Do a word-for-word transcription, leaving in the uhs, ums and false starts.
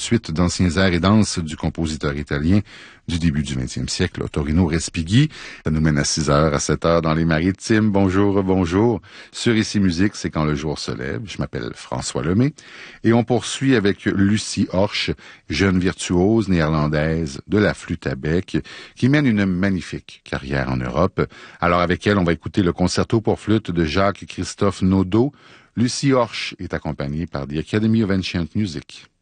suite d'anciens airs et danses du compositeur italien du début du vingtième siècle, Torino Respighi. Ça nous mène à six heures, à sept heures dans les Maritimes. Bonjour, bonjour. Sur Ici Musique, c'est quand le jour se lève. Je m'appelle François Lemay. Et on poursuit avec Lucie Horsch, jeune virtuose néerlandaise de la flûte à bec, qui mène une magnifique carrière en Europe. Alors avec elle, on va écouter le concerto pour flûte de Jacques-Christophe Naudot. Lucie Horsch est accompagnée par The Academy of Ancient Music.